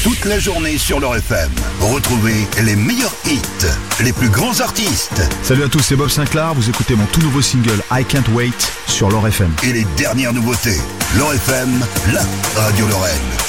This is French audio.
toute la journée sur L'Or FM. Retrouvez les meilleurs hits, les plus grands artistes. Salut à tous, c'est Bob Sinclair. Vous écoutez mon tout nouveau single I Can't Wait sur L'Or FM. Et les dernières nouveautés. L'Or FM, la radio Lorraine.